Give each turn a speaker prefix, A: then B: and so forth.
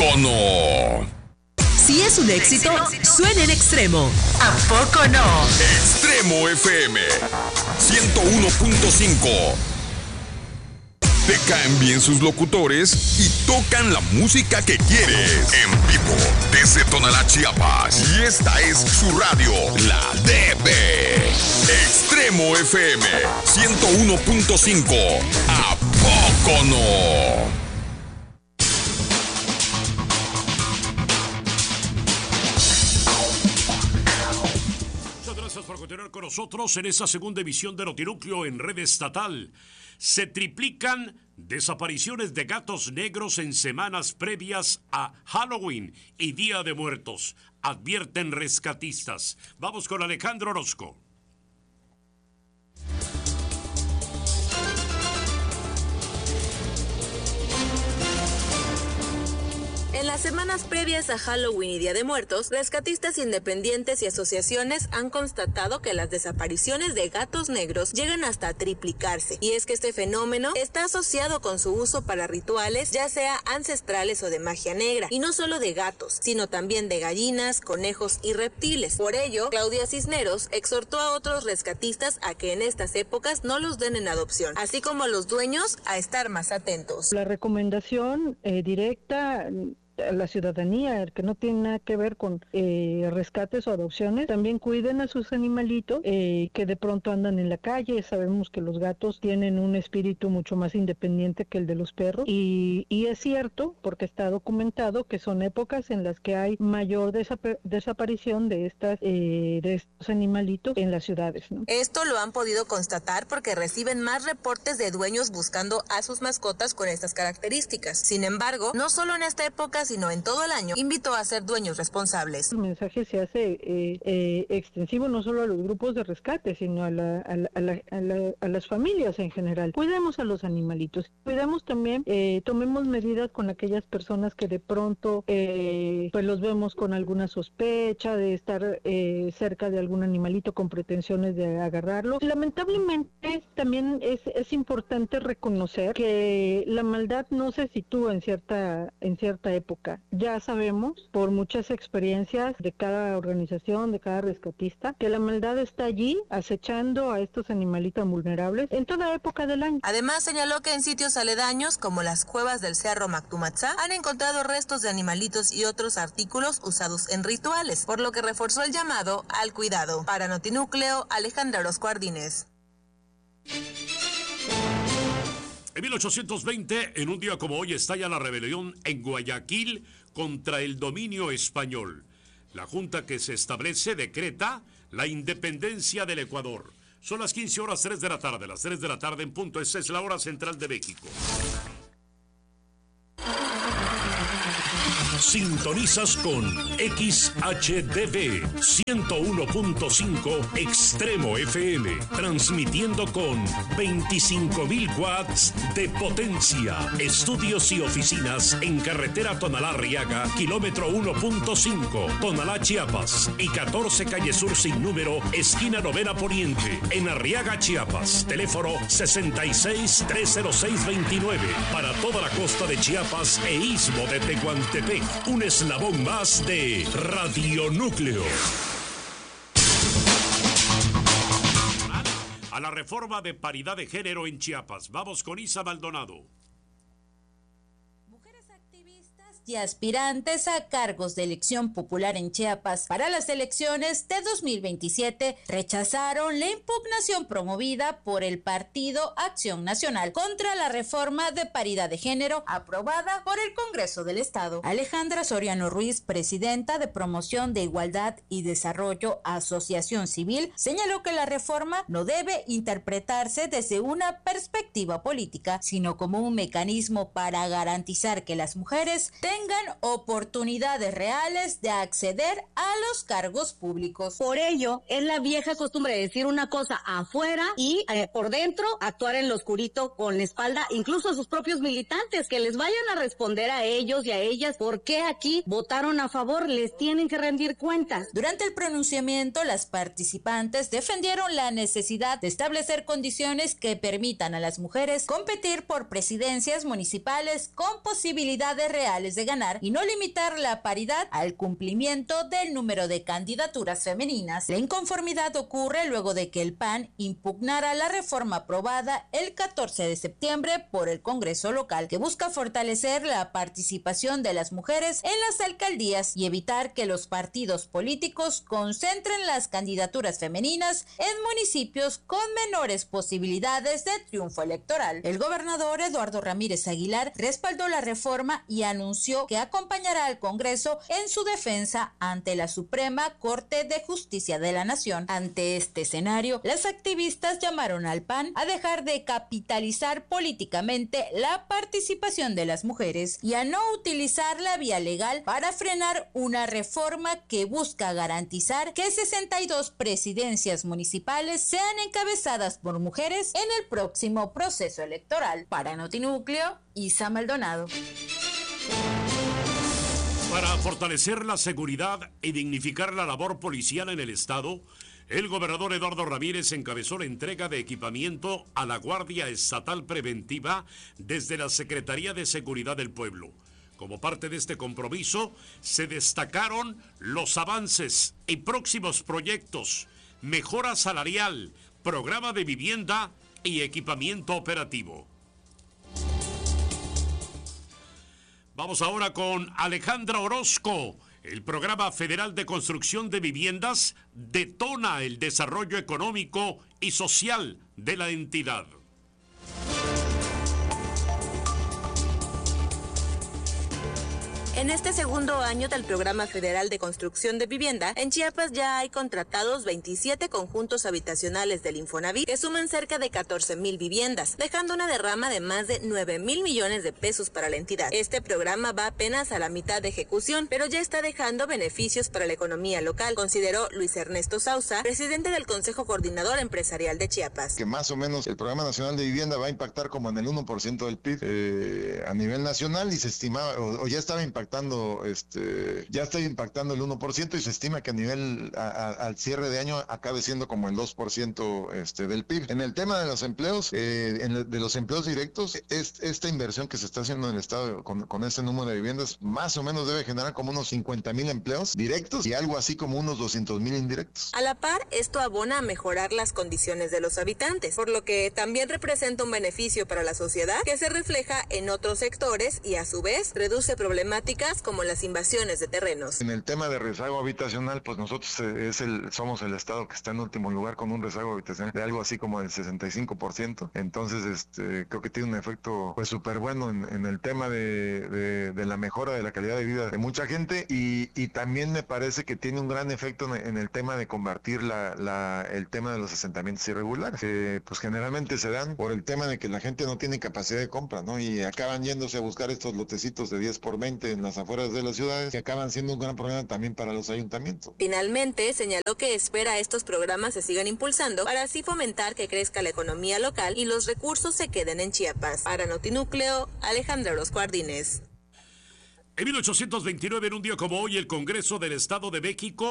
A: poco no?
B: Si es un éxito, suena en Extremo.
C: ¿A poco no?
A: Extremo FM 101.5. Te caen bien sus locutores y tocan la música que quieres. En vivo, desde Tonalá, Chiapas. Y esta es su radio, la DB. Extremo FM 101.5. ¿A poco no?
D: Por continuar con nosotros en esa segunda emisión de Notinúcleo en red estatal. Se triplican desapariciones de gatos negros en semanas previas a Halloween y Día de Muertos, advierten rescatistas. Vamos con Alejandro Orozco.
E: En las semanas previas a Halloween y Día de Muertos, rescatistas independientes y asociaciones han constatado que las desapariciones de gatos negros llegan hasta a triplicarse. Y es que este fenómeno está asociado con su uso para rituales, ya sea ancestrales o de magia negra. Y no solo de gatos, sino también de gallinas, conejos y reptiles. Por ello, Claudia Cisneros exhortó a otros rescatistas a que en estas épocas no los den en adopción, así como a los dueños a estar más atentos.
F: La recomendación directa a la ciudadanía, que no tiene nada que ver con rescates o adopciones, también cuiden a sus animalitos que de pronto andan en la calle. Sabemos que los gatos tienen un espíritu mucho más independiente que el de los perros y es cierto, porque está documentado, que son épocas en las que hay mayor desaparición de estos animalitos en las ciudades, ¿no?
E: Esto lo han podido constatar porque reciben más reportes de dueños buscando a sus mascotas con estas características. Sin embargo, no solo en esta época, sino en todo el año, invitó a ser dueños responsables.
F: El mensaje se hace extensivo no solo a los grupos de rescate, sino a las familias en general. Cuidemos a los animalitos, cuidemos también, tomemos medidas con aquellas personas que de pronto pues los vemos con alguna sospecha de estar cerca de algún animalito con pretensiones de agarrarlo. Lamentablemente también es importante reconocer que la maldad no se sitúa en cierta época. Ya sabemos por muchas experiencias de cada organización, de cada rescatista, que la maldad está allí acechando a estos animalitos vulnerables en toda época del año.
E: Además señaló que en sitios aledaños como las cuevas del Cerro Mactumatzá han encontrado restos de animalitos y otros artículos usados en rituales, por lo que reforzó el llamado al cuidado. Para Notinúcleo, Alejandra Orozco Ardínez.
D: En 1820, en un día como hoy, estalla la rebelión en Guayaquil contra el dominio español. La junta que se establece decreta la independencia del Ecuador. Son las 15:03 de la tarde, las 3 de la tarde en punto. Esa es la hora central de México. Sintonizas con XHDB 101.5 Extremo FM, transmitiendo con 25,000 watts de potencia. Estudios y oficinas en carretera Tonalá-Arriaga, kilómetro 1.5, Tonalá, Chiapas, y 14 calle Sur sin número, esquina Novena Poniente, en Arriaga, Chiapas. Teléfono 66-306-29, para toda la costa de Chiapas e istmo de Tehuantepec. Un eslabón más de Radionúcleo. A la reforma de paridad de género en Chiapas. Vamos con Isa Maldonado.
G: Y aspirantes a cargos de elección popular en Chiapas para las elecciones de 2027 rechazaron la impugnación promovida por el Partido Acción Nacional contra la reforma de paridad de género aprobada por el Congreso del Estado. Alejandra Soriano Ruiz, presidenta de Promoción de Igualdad y Desarrollo Asociación Civil, señaló que la reforma no debe interpretarse desde una perspectiva política, sino como un mecanismo para garantizar que las mujeres tengan oportunidades reales de acceder a los cargos públicos.
H: Por ello, es la vieja costumbre de decir una cosa afuera y por dentro actuar en lo oscurito con la espalda, incluso a sus propios militantes, que les vayan a responder a ellos y a ellas por qué aquí votaron a favor, les tienen que rendir cuentas.
G: Durante el pronunciamiento, las participantes defendieron la necesidad de establecer condiciones que permitan a las mujeres competir por presidencias municipales con posibilidades reales reales de ganar y no limitar la paridad al cumplimiento del número de candidaturas femeninas. La inconformidad ocurre luego de que el PAN impugnara la reforma aprobada el 14 de septiembre por el Congreso local, que busca fortalecer la participación de las mujeres en las alcaldías y evitar que los partidos políticos concentren las candidaturas femeninas en municipios con menores posibilidades de triunfo electoral. El gobernador Eduardo Ramírez Aguilar respaldó la reforma y anunció que acompañará al Congreso en su defensa ante la Suprema Corte de Justicia de la Nación. Ante este escenario, las activistas llamaron al PAN a dejar de capitalizar políticamente la participación de las mujeres y a no utilizar la vía legal para frenar una reforma que busca garantizar que 62 presidencias municipales sean encabezadas por mujeres en el próximo proceso electoral. Para Notinúcleo, Isa Maldonado.
D: Para fortalecer la seguridad y dignificar la labor policial en el estado, el gobernador Eduardo Ramírez encabezó la entrega de equipamiento a la Guardia Estatal Preventiva desde la Secretaría de Seguridad del Pueblo. Como parte de este compromiso, se destacaron los avances y próximos proyectos, mejora salarial, programa de vivienda y equipamiento operativo. Vamos ahora con Alejandra Orozco. El Programa Federal de Construcción de Viviendas detona el desarrollo económico y social de la entidad.
E: En este segundo año del Programa Federal de Construcción de Vivienda, en Chiapas ya hay contratados 27 conjuntos habitacionales del Infonavit que suman cerca de 14,000 viviendas, dejando una derrama de más de 9,000 millones de pesos para la entidad. Este programa va apenas a la mitad de ejecución, pero ya está dejando beneficios para la economía local, consideró Luis Ernesto Sousa, presidente del Consejo Coordinador Empresarial de Chiapas.
C: Que más o menos el Programa Nacional de Vivienda va a impactar como en el 1% del PIB a nivel nacional, y se estimaba, o ya estaba impactando, ya está impactando el 1%, y se estima que a nivel, al cierre de año, acabe siendo como el 2% del PIB. En el tema de los empleos, de los empleos directos, esta inversión que se está haciendo en el Estado con este número de viviendas, más o menos debe generar como unos 50,000 empleos directos y algo así como unos 200,000 indirectos.
E: A la par, esto abona a mejorar las condiciones de los habitantes, por lo que también representa un beneficio para la sociedad que se refleja en otros sectores y a su vez reduce problemáticas como las invasiones de terrenos.
C: En el tema de rezago habitacional, pues nosotros somos el estado que está en último lugar con un rezago habitacional de algo así como del 65%. Entonces, creo que tiene un efecto pues súper bueno en el tema de la mejora de la calidad de vida de mucha gente, y también me parece que tiene un gran efecto en el tema de combatir el tema de los asentamientos irregulares, que pues generalmente se dan por el tema de que la gente no tiene capacidad de compra, ¿no? Y acaban yéndose a buscar estos lotecitos de 10 por 20 en las afueras de las ciudades, que acaban siendo un gran problema también para los ayuntamientos.
E: Finalmente, señaló que espera estos programas se sigan impulsando para así fomentar que crezca la economía local y los recursos se queden en Chiapas. Para Notinúcleo, Alejandra Orozco Ardínez.
D: En 1829, en un día como hoy, el Congreso del Estado de México